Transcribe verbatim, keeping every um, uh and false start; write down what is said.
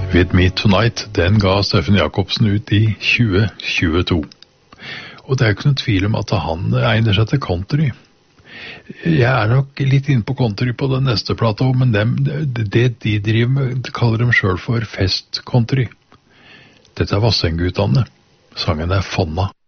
With Me Tonight, den ga Steffen Jacobsen ut i tjue tjueto. Og det er ikke noen tvil om at han egner seg til country. Jeg er nok litt inne på country på den neste plata, men dem, det de driver med, de kaller dem selv for fest country. Dette er Vassendgutane. Sangen er Fonna.